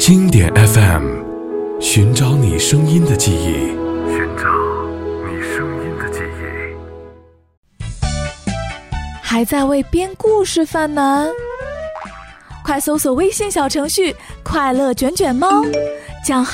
经典 FM， 寻找你声音的记忆， 寻找你声音的记忆。 还在为编故事犯难？快搜索微信小程序快乐卷卷猫，将